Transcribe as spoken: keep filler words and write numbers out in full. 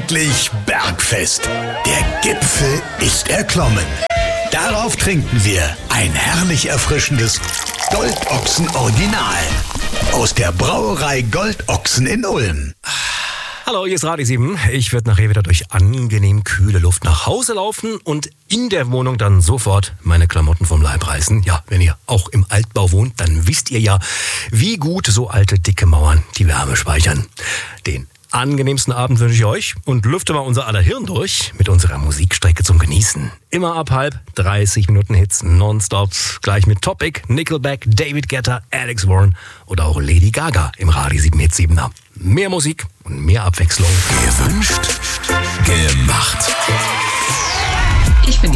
endlich Bergfest. Der Gipfel ist erklommen. Darauf trinken wir ein herrlich erfrischendes Goldochsen Original aus der Brauerei Goldochsen in Ulm. Hallo, hier ist Radio sieben. Ich werde nachher wieder durch angenehm kühle Luft nach Hause laufen und in der Wohnung dann sofort meine Klamotten vom Leib reißen. Ja, wenn ihr auch im Altbau wohnt, dann wisst ihr ja, wie gut so alte, dicke Mauern die Wärme speichern. Den angenehmsten Abend wünsche ich euch und lüfte mal unser aller Hirn durch mit unserer Musikstrecke zum Genießen. Immer ab halb, dreißig Minuten Hits nonstop, gleich mit Topic, Nickelback, David Guetta, Alex Warren oder auch Lady Gaga im Radio sieben Hit siebener. Mehr Musik und mehr Abwechslung. Gewünscht, gemacht. Ich finde